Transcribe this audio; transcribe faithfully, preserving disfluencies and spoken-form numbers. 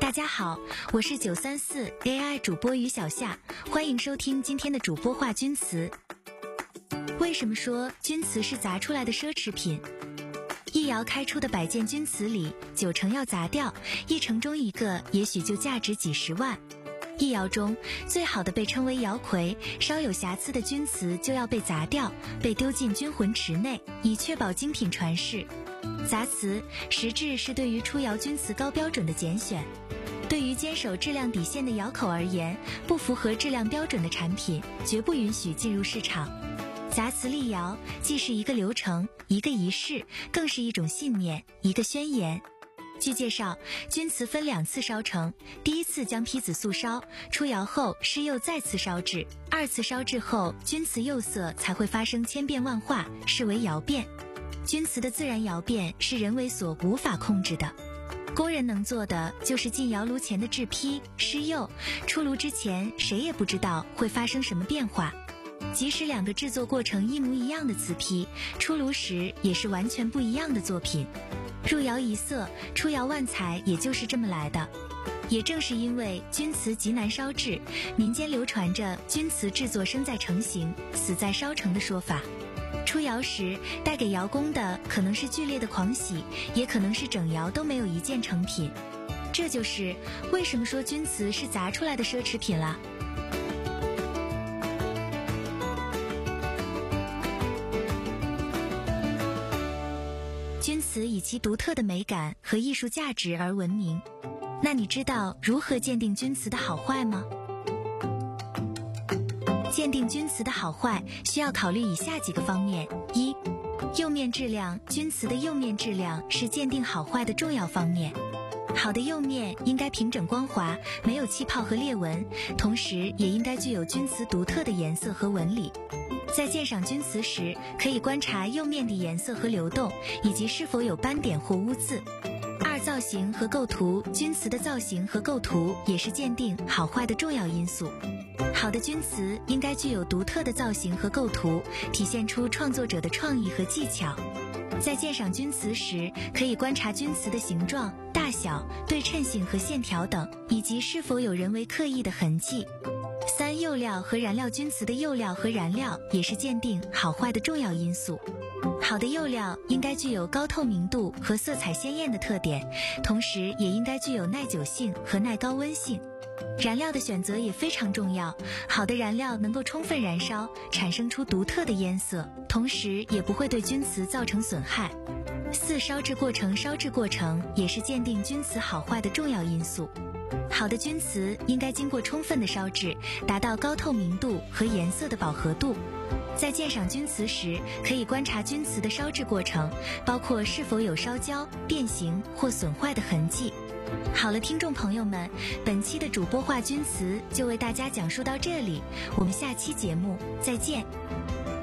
大家好，我是九三四 A I 主播于小夏，欢迎收听今天的主播话钧瓷。为什么说钧瓷是砸出来的奢侈品？一窑开出的百件钧瓷里，九成要砸掉，一成中一个也许就价值几十万。一窑中最好的被称为窑魁，稍有瑕疵的钧瓷就要被砸掉，被丢进钧魂池内，以确保精品传世。砸瓷实质是对于出窑钧瓷高标准的拣选。对于坚守质量底线的窑口而言，不符合质量标准的产品绝不允许进入市场。砸瓷立窑既是一个流程，一个仪式，更是一种信念，一个宣言。据介绍，钧瓷分两次烧成，第一次将坯子素烧，出窑后施釉再次烧制，二次烧制后钧瓷釉色才会发生千变万化，视为窑变。钧瓷的自然窑变是人为所无法控制的，工人能做的就是进窑炉前的制坯、施釉，出炉之前谁也不知道会发生什么变化。即使两个制作过程一模一样的瓷坯，出炉时也是完全不一样的作品。入窑一色，出窑万彩，也就是这么来的。也正是因为钧瓷极难烧制，民间流传着钧瓷制作生在成型，死在烧成的说法。出窑时带给窑工的可能是剧烈的狂喜，也可能是整窑都没有一件成品。这就是为什么说钧瓷是砸出来的奢侈品了。钧瓷以其独特的美感和艺术价值而闻名。那你知道如何鉴定钧瓷的好坏吗？鉴定钧瓷的好坏需要考虑以下几个方面：一、釉面质量。钧瓷的釉面质量是鉴定好坏的重要方面。好的釉面应该平整光滑，没有气泡和裂纹，同时也应该具有钧瓷独特的颜色和纹理。在鉴赏钧瓷时，可以观察釉面的颜色和流动，以及是否有斑点或污渍。二、造型和构图。钧瓷的造型和构图也是鉴定好坏的重要因素。好的钧瓷应该具有独特的造型和构图，体现出创作者的创意和技巧。在鉴赏钧瓷时，可以观察钧瓷的形状、大小、对称性和线条等，以及是否有人为刻意的痕迹。三、釉料和燃料。钧瓷的釉料和燃料也是鉴定好坏的重要因素。好的釉料应该具有高透明度和色彩鲜艳的特点，同时也应该具有耐久性和耐高温性。燃料的选择也非常重要，好的燃料能够充分燃烧，产生出独特的烟色，同时也不会对钧瓷造成损害。四、烧制过程。烧制过程也是鉴定钧瓷好坏的重要因素。好的钧瓷应该经过充分的烧制，达到高透明度和颜色的饱和度。在鉴赏钧瓷时，可以观察钧瓷的烧制过程，包括是否有烧焦、变形或损坏的痕迹。好了，听众朋友们，本期的主播话钧瓷就为大家讲述到这里，我们下期节目再见。